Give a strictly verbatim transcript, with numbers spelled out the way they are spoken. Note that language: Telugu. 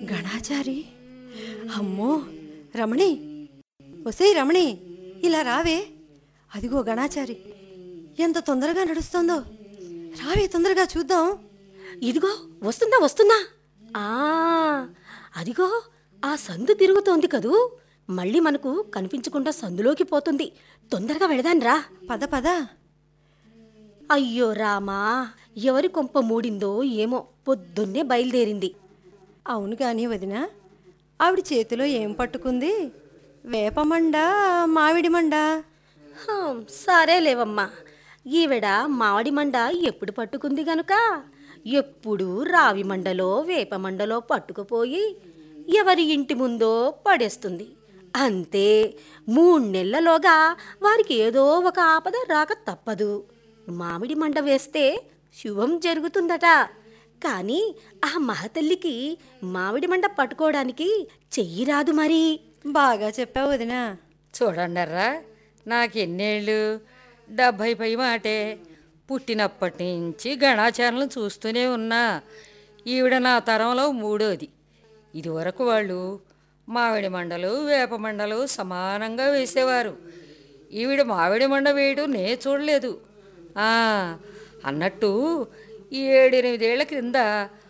గణాచారి, అమ్మో రమణి, ఒసేయ్ రమణి, ఇలా రావే. అదిగో గణాచారి ఎంత తొందరగా నడుస్తుందో. రావే తొందరగా చూద్దాం. ఇదిగో వస్తుందా వస్తుందా ఆ అదిగో ఆ సందు తిరుగుతోంది కదూ. మళ్ళీ మనకు కనిపించకుండా సందులోకి పోతుంది. తొందరగా వెళదాన్రా. పద పద. అయ్యో రామా, ఎవరి కొంప మూడిందో ఏమో, పొద్దున్నే బయలుదేరింది. అవును కానీ వదిన, ఆవిడ చేతిలో ఏం పట్టుకుంది? వేపమండ, మామిడి మండ? హం, సరే లేవమ్మా. ఈవిడ మామిడి మండ ఎప్పుడు పట్టుకుంది గనుక ఎప్పుడు రావి మండలో వేప మండలో పట్టుకుపోయి ఎవరి ఇంటి ముందో పడేస్తుంది. అంతే. మూడు నెలలలోగా వారికి ఏదో ఒక ఆపద రాక తప్పదు. మామిడి మండ వేస్తే శుభం జరుగుతుందట. కానీ ఆ మహతల్లికి మామిడి మండ పట్టుకోవడానికి చెయ్యి రాదు మరి. బాగా చెప్పావు వదిన. చూడండర్రా, నాకెన్నేళ్ళు? డెబ్భై పై మాటే. పుట్టినప్పటి నుంచి గణాచారణలు చూస్తూనే ఉన్నా. ఈవిడ నా తరంలో మూడోది. ఇదివరకు వాళ్ళు మామిడి మండలు వేప మండలు సమానంగా వేసేవారు. ఈవిడ మామిడి మండ వేయడం నే చూడలేదు. అన్నట్టు ఏడెనిమిదేళ్ల క్రింద